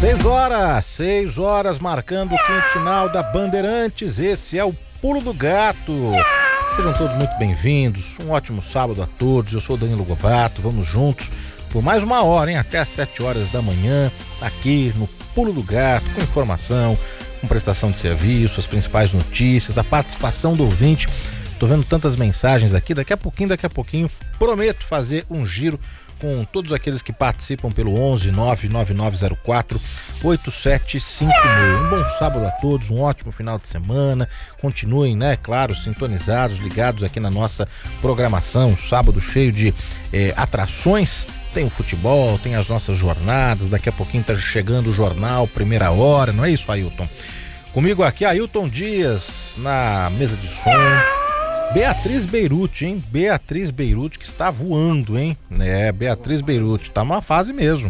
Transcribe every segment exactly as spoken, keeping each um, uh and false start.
Seis horas, seis horas marcando o quinto final da Bandeirantes. Esse é o Pulo do Gato. Sejam todos muito bem-vindos. Um ótimo sábado a todos. Eu sou o Danilo Gobato. Vamos juntos por mais uma hora, hein? Até às sete horas da manhã, aqui no Pulo do Gato, com informação, com prestação de serviço, as principais notícias, a participação do ouvinte. Tô vendo tantas mensagens aqui. Daqui a pouquinho, daqui a pouquinho, prometo fazer um giro com todos aqueles que participam pelo onze nove nove nove zero quatro oito sete cinco zero. Um bom sábado a todos, um ótimo final de semana. Continuem, né, claro, sintonizados, ligados aqui na nossa programação. Um sábado cheio de eh, atrações. Tem o futebol, tem as nossas jornadas. Daqui a pouquinho tá chegando o jornal Primeira Hora, não é isso, Ailton? Comigo aqui, Ailton Dias, na mesa de som. Beatriz Beirute, hein? Beatriz Beirute que está voando, hein? É, Beatriz Beirute, tá numa fase mesmo.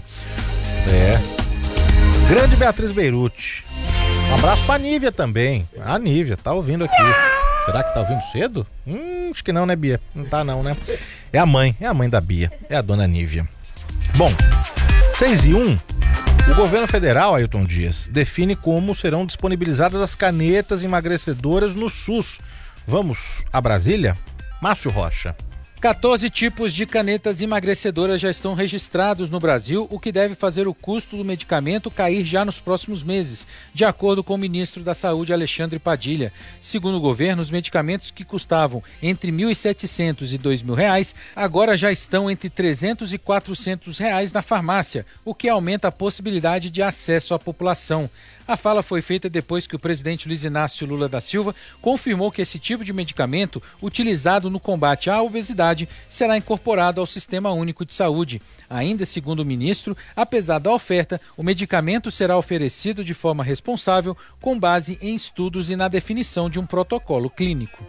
É. Grande Beatriz Beirute. Um abraço pra Nívia também. A Nívia, tá ouvindo aqui. Será que tá ouvindo cedo? Hum, acho que não, né, Bia? Não tá não, né? É a mãe, é a mãe da Bia, é a dona Nívia. Bom, seis e um, o governo federal, Ailton Dias, define como serão disponibilizadas as canetas emagrecedoras no SUS. Vamos a Brasília? Márcio Rocha. quatorze tipos de canetas emagrecedoras já estão registrados no Brasil, o que deve fazer o custo do medicamento cair já nos próximos meses, de acordo com o ministro da Saúde, Alexandre Padilha. Segundo o governo, os medicamentos que custavam entre mil e setecentos e dois mil reais, agora já estão entre trezentos e quatrocentos reais na farmácia, o que aumenta a possibilidade de acesso à população. A fala foi feita depois que o presidente Luiz Inácio Lula da Silva confirmou que esse tipo de medicamento, utilizado no combate à obesidade, será incorporado ao Sistema Único de Saúde. Ainda segundo o ministro, apesar da oferta, o medicamento será oferecido de forma responsável, com base em estudos e na definição de um protocolo clínico.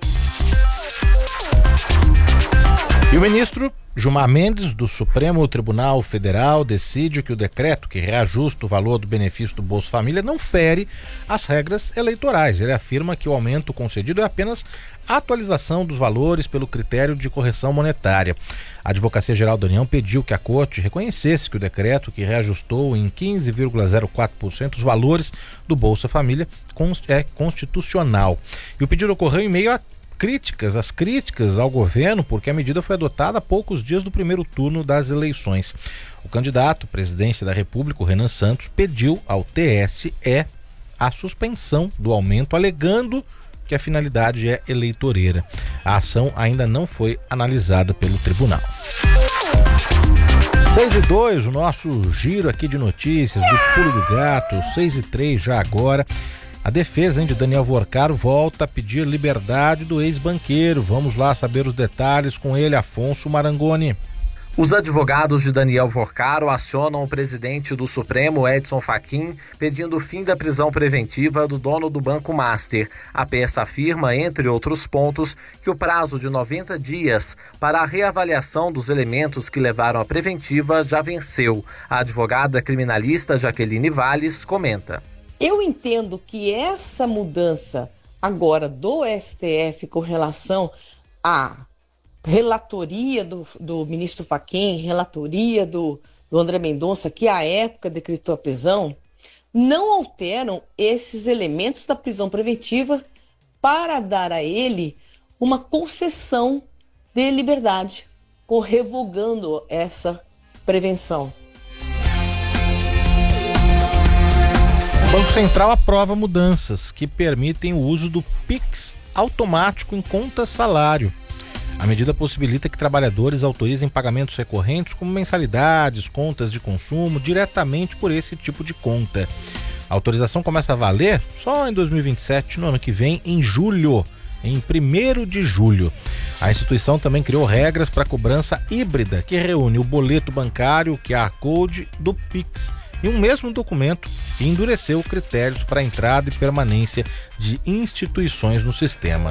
E o ministro Gilmar Mendes, do Supremo Tribunal Federal, decide que o decreto que reajusta o valor do benefício do Bolsa Família não fere as regras eleitorais. Ele afirma que o aumento concedido é apenas a atualização dos valores pelo critério de correção monetária. A Advocacia Geral da União pediu que a Corte reconhecesse que o decreto que reajustou em quinze vírgula zero quatro por cento os valores do Bolsa Família é constitucional. E o pedido ocorreu em meio a críticas, as críticas ao governo, porque a medida foi adotada há poucos dias do primeiro turno das eleições. O candidato à presidência da República, o Renan Santos, pediu ao T S E a suspensão do aumento, alegando que a finalidade é eleitoreira. A ação ainda não foi analisada pelo tribunal. seis e dois, o nosso giro aqui de notícias do Pulo do Gato. seis e três já agora. A defesa hein, de Daniel Vorcaro volta a pedir liberdade do ex-banqueiro. Vamos lá saber os detalhes com ele, Afonso Marangoni. Os advogados de Daniel Vorcaro acionam o presidente do Supremo, Edson Fachin, pedindo o fim da prisão preventiva do dono do Banco Master. A peça afirma, entre outros pontos, que o prazo de noventa dias para a reavaliação dos elementos que levaram à preventiva já venceu. A advogada criminalista Jaqueline Valles comenta. Eu entendo que essa mudança agora do S T F com relação à relatoria do, do ministro Fachin, relatoria do, do André Mendonça, que à época decretou a prisão, não alteram esses elementos da prisão preventiva para dar a ele uma concessão de liberdade, revogando essa prevenção. O Banco Central aprova mudanças que permitem o uso do Pix automático em conta salário. A medida possibilita que trabalhadores autorizem pagamentos recorrentes como mensalidades, contas de consumo, diretamente por esse tipo de conta. A autorização começa a valer só em dois mil e vinte e sete, no ano que vem, em julho, em primeiro de julho. A instituição também criou regras para cobrança híbrida, que reúne o boleto bancário, o Q R Code do Pix, em um mesmo documento, e endureceu critérios para entrada e permanência de instituições no sistema.